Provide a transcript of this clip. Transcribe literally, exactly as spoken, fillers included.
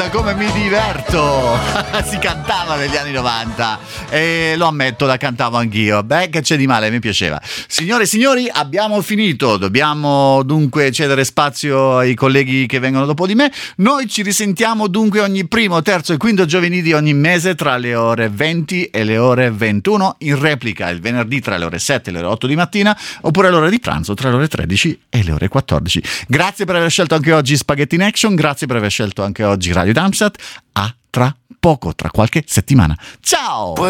guarda come mi diverto. Si cantava negli anni novanta e lo ammetto, la cantavo anch'io. Beh, che c'è di male, mi piaceva. Signore e signori, abbiamo finito. Dobbiamo dunque cedere spazio ai colleghi che vengono dopo di me. Noi ci risentiamo dunque ogni primo, terzo e quinto giovedì di ogni mese tra le ore venti e le ore ventuno, in replica il venerdì tra le ore sette e le ore otto di mattina, oppure l'ora di pranzo tra le ore tredici e le ore quattordici. Grazie per aver scelto anche oggi Spaghetti in Action, grazie per aver scelto anche oggi Radio Darmstadt. A tra poco, tra qualche settimana. Ciao!